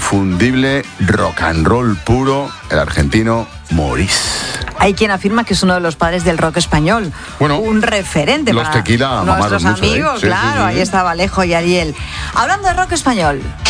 inconfundible rock and roll puro, el argentino Maurice. Hay quien afirma que es uno de los padres del rock español, bueno, un referente los para Tequila nuestros mucho, amigos, sí, claro, sí. Ahí está Alejo y Ariel. Hablando de rock español,